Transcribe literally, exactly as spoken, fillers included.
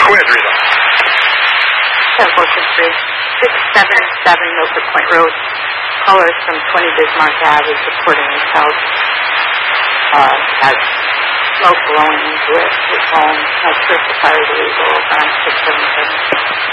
Go ahead, Rita. Ten Fortune Street, six seven seven Milford Point Road. Caller from twenty Bismarck Avenue is reporting his house uh, has smoke blowing into it. His home has certified illegal on six seven seven.